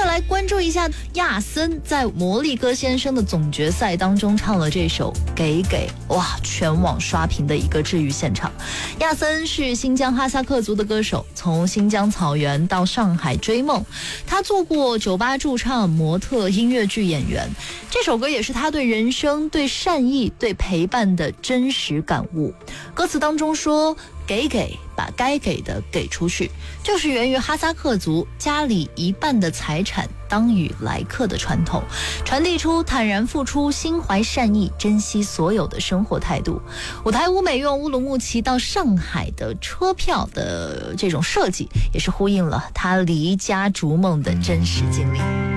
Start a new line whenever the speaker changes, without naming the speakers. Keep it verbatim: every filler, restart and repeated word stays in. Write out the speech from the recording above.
来关注一下亚森在魔力歌先生的总决赛当中唱了这首《给给》，哇，全网刷屏的一个治愈现场。亚森是新疆哈萨克族的歌手，从新疆草原到上海追梦，他做过酒吧驻唱、模特、音乐剧演员。这首歌也是他对人生、对善意、对陪伴的真实感悟。歌词当中说，给给，把该给的给出去，就是源于哈萨克族家里一半的财产当与来客的传统，传递出坦然付出、心怀善意、珍惜所有的生活态度。舞台舞美用乌鲁木齐到上海的车票的这种设计，也是呼应了他离家逐梦的真实经历。